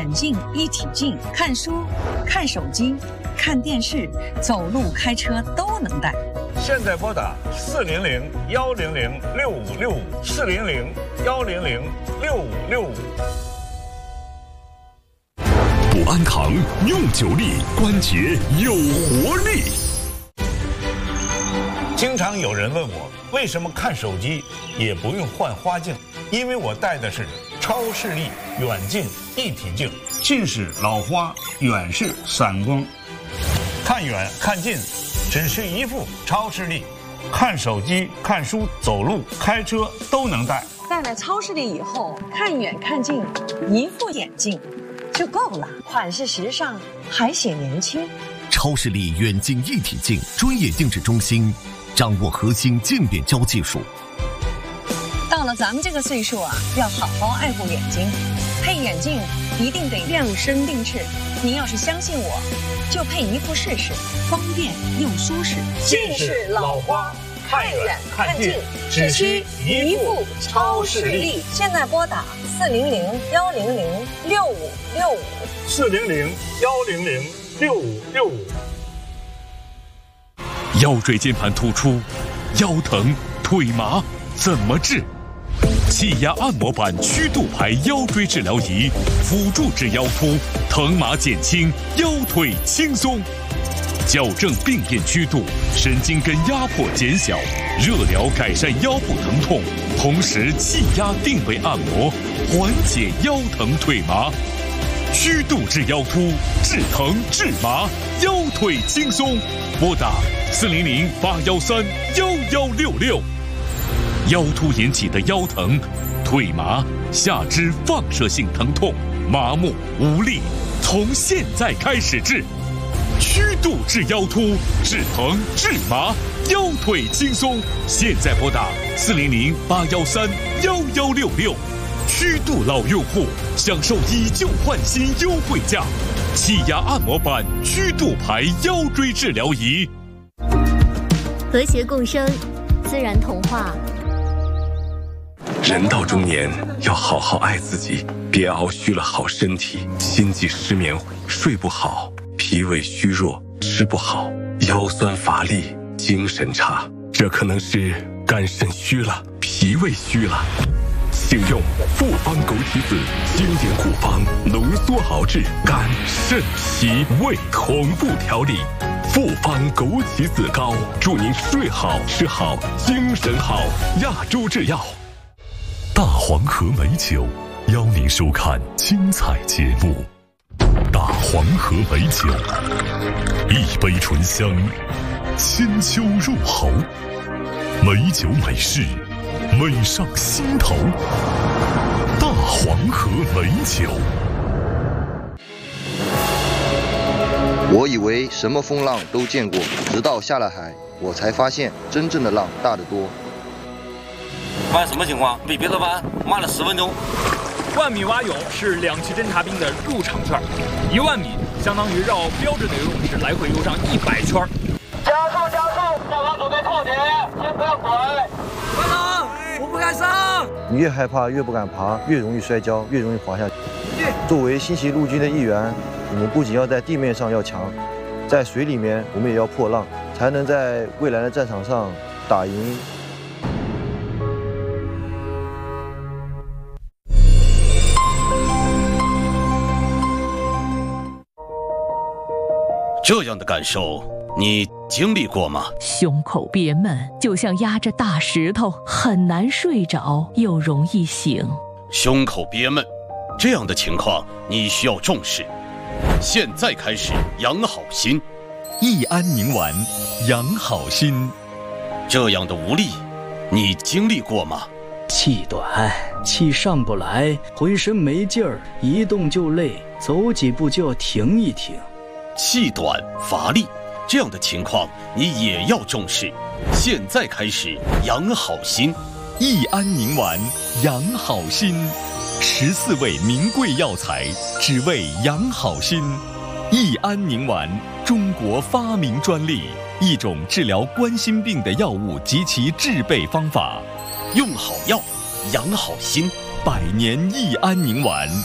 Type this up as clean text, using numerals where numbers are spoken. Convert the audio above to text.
眼镜一体镜，看书、看手机、看电视、走路、开车都能戴。 现在拨打400-100-6565，400-100-6565。 补安堂用久力，关节有活力。 经常有人问我，为什么看手机也不用换花镜？因为我戴的是超视力远近一体镜，近视老花，远视散光，看远看近只是一副超视力，看手机、看书、走路、开车都能戴。 戴了超视力以后，看远看近，一副眼镜就够了，款式时尚，还显年轻。 超视力远近一体镜专业定制中心，掌握核心渐变焦技术。 到了咱们这个岁数啊，要好好爱护眼睛，配眼镜一定得量身定制。您要是相信我，就配一副试试，方便又舒适。 近视老花，看远看近，只需一副超视力。 现在拨打400-100-6565。 400-100-6565。 腰椎间盘突出、腰疼、腿麻怎么治？气压按摩板曲度牌腰椎治疗仪，辅助治腰突，疼麻减轻，腰腿轻松，矫正病变曲度，神经根压迫减小，热疗改善腰部疼痛，同时气压定位按摩，缓解腰疼腿麻。曲度治腰突，治疼治麻，腰腿轻松。拨打400-813-1166。腰突引起的腰疼、腿麻、下肢放射性疼痛、麻木无力，从现在开始治。曲度治腰突，治疼治麻，腰腿轻松。现在拨打400-813-1166。曲度老用户享受以旧换新优惠价，气压按摩板曲度牌腰椎治疗仪。 和谐共生，自然童话。 人到中年，要好好爱自己，别熬虚了好身体，心悸失眠，睡不好，脾胃虚弱，吃不好，腰酸乏力，精神差，这可能是肝肾虚了，脾胃虚了。请用复方枸杞子经典古方浓缩熬制肝肾脾胃同步调理。复方枸杞子膏，祝您睡好吃好精神好。亚洲制药。 大黄河美酒邀您收看精彩节目。大黄河美酒，一杯醇香，千秋入喉，美酒美事，美上心头。大黄河美酒。 我以为什么风浪都见过，直到下了海，我才发现真正的浪大得多。 班什么情况？比别的班慢了10分钟。 10000米蛙泳是2期侦察兵的入场券，10000米相当于绕标准的游泳池来回游上100圈。 加速加速！上方准备靠点，先不要拐。班长，我不敢上。 你越害怕，越不敢爬，越容易摔跤，越容易滑下去。作为新习陆军的一员，我们不仅要在地面上要强，在水里面我们也要破浪，才能在未来的战场上打赢。 这样的感受你经历过吗？ 胸口憋闷，就像压着大石头，很难睡着，又容易醒。 胸口憋闷，这样的情况你需要重视。现在开始养好心， 益安宁丸养好心。 这样的无力你经历过吗？ 气短，气上不来，浑身没劲儿，一动就累，走几步就要停一停。 气短乏力，这样的情况你也要重视。现在开始养好心， 益安宁丸养好心，14味名贵药材，只为养好心。益安宁丸，中国发明专利，一种治疗冠心病的药物及其制备方法。 用好药，养好心， 百年益安宁丸。